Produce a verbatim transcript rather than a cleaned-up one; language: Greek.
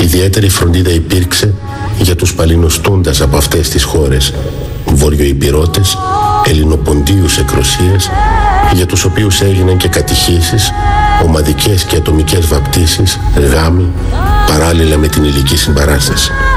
Ιδιαίτερη φροντίδα υπήρξε για τους παλινοστούντας από αυτές τις χώρες, βορειοϊπηρώτες, ελληνοποντίους εκροσίες, για τους οποίους έγιναν και κατηχήσεις, ομαδικές και ατομικές βαπτίσεις, γάμοι, παράλληλα με την ηλική συμπαράσταση.